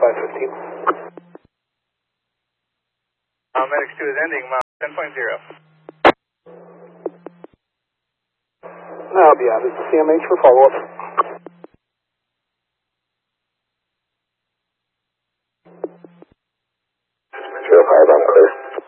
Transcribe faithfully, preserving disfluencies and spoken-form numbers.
five fifteen. Uh, Medics two is ending, mile ten point zero. I'll be out. It's C M H for follow-up.